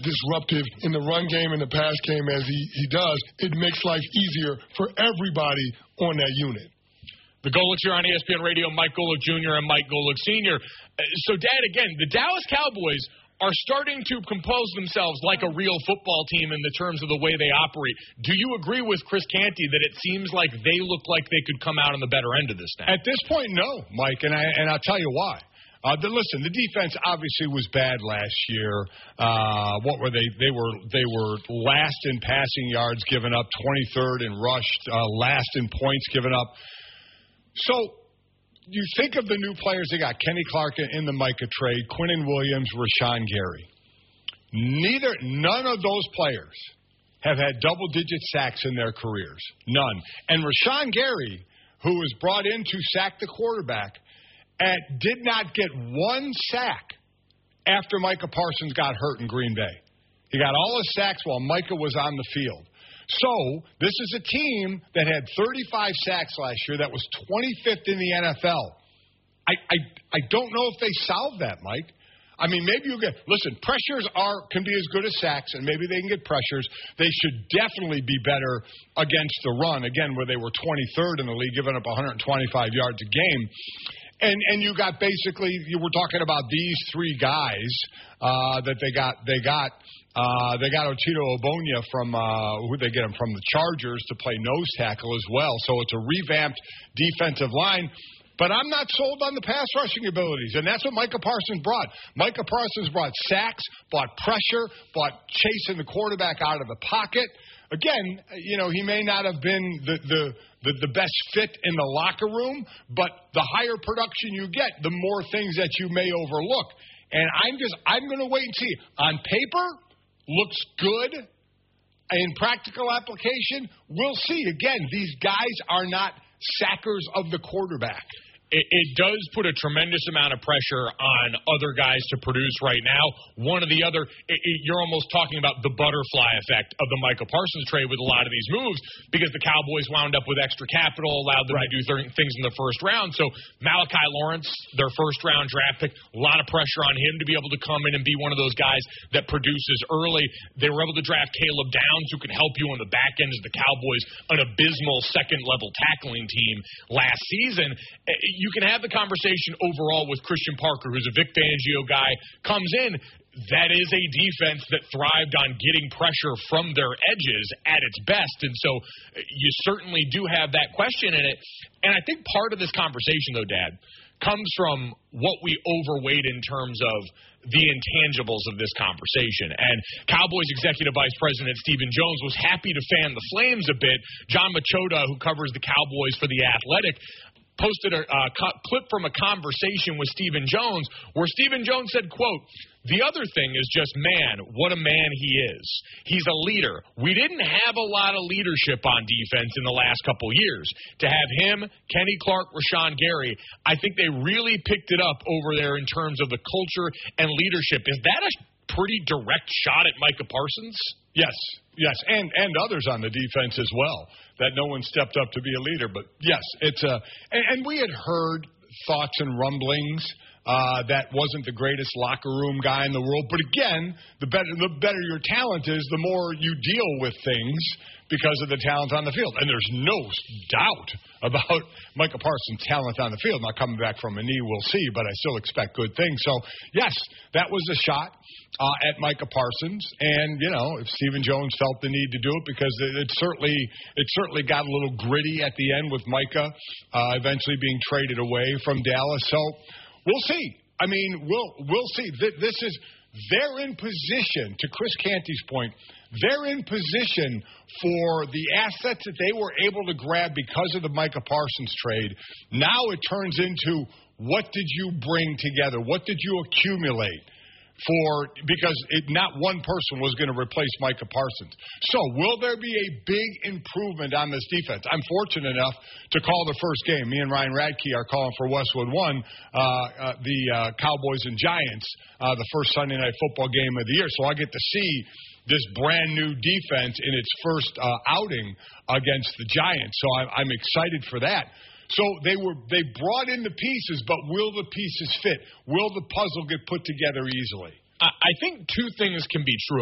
disruptive in the run game and the pass game as he does, it makes life easier for everybody on that unit. The Golics here on ESPN Radio, Mike Golic Jr. and Mike Golic Sr. So, Dad, again, the Dallas Cowboys are starting to compose themselves like a real football team in the terms of the way they operate. Do you agree with Chris Canty that it seems like they look like they could come out on the better end of this now? At this point, no, Mike, and I'll tell you why. Listen, the defense obviously was bad last year. What were they? They were last in passing yards given up, 23rd in rush, last in points given up. So you think of the new players they got, Kenny Clark in the Micah trade, Quinnen Williams, Rashawn Gary. None of those players have had double-digit sacks in their careers. None. And Rashawn Gary, who was brought in to sack the quarterback, did not get one sack after Micah Parsons got hurt in Green Bay. He got all his sacks while Micah was on the field. So this is a team that had 35 sacks last year that was 25th in the NFL. I don't know if they solved that, Mike. I mean, maybe you pressures can be as good as sacks, and maybe they can get pressures. They should definitely be better against the run, again, where they were 23rd in the league, giving up 125 yards a game. And you got you were talking about these three guys that they got. They got Otito Ogbonnia from who they get him from the Chargers to play nose tackle as well. So it's a revamped defensive line. But I'm not sold on the pass rushing abilities, and that's what Micah Parsons brought. Micah Parsons brought sacks, brought pressure, brought chasing the quarterback out of the pocket. Again, he may not have been the best fit in the locker room, but the higher production you get, the more things that you may overlook. And I'm going to wait and see. On paper, looks good. In practical application, we'll see. Again, these guys are not sackers of the quarterback. It does put a tremendous amount of pressure on other guys to produce right now. One of the other, you're almost talking about the butterfly effect of the Micah Parsons trade with a lot of these moves because the Cowboys wound up with extra capital, allowed them to do things in the first round. So Malachi Lawrence, their first-round draft pick, a lot of pressure on him to be able to come in and be one of those guys that produces early. They were able to draft Caleb Downs, who can help you on the back end as the Cowboys, an abysmal second-level tackling team last season. You can have the conversation overall with Christian Parker, who's a Vic Fangio guy, comes in. That is a defense that thrived on getting pressure from their edges at its best. And so you certainly do have that question in it. And I think part of this conversation, though, Dad, comes from what we overweight in terms of the intangibles of this conversation. And Cowboys Executive Vice President Stephen Jones was happy to fan the flames a bit. John Machota, who covers the Cowboys for The Athletic, posted a clip from a conversation with Stephen Jones where Stephen Jones said, quote, "The other thing is just, man, what a man he is. He's a leader. We didn't have a lot of leadership on defense in the last couple years. To have him, Kenny Clark, Rashawn Gary, I think they really picked it up over there in terms of the culture and leadership." Is that a pretty direct shot at Micah Parsons? Yes, and others on the defense as well, that no one stepped up to be a leader. But, yes, and we had heard thoughts and rumblings that wasn't the greatest locker room guy in the world. But, again, the better your talent is, the more you deal with things because of the talent on the field. And there's no doubt about Micah Parsons' talent on the field. Not coming back from a knee, we'll see, but I still expect good things. So, yes, that was a shot at Micah Parsons. And, if Stephen Jones felt the need to do it, because it certainly got a little gritty at the end with Micah eventually being traded away from Dallas. So, we'll see. I mean, we'll see. They're in position, to Chris Canty's point, they're in position for the assets that they were able to grab because of the Micah Parsons trade. Now it turns into, what did you bring together? What did you accumulate? Because not one person was going to replace Micah Parsons. So will there be a big improvement on this defense? I'm fortunate enough to call the first game. Me and Ryan Radke are calling for Westwood One, the Cowboys and Giants, the first Sunday Night Football game of the year. So I get to see this brand-new defense in its first outing against the Giants. So I'm excited for that. So they brought in the pieces, but will the pieces fit? Will the puzzle get put together easily? I think two things can be true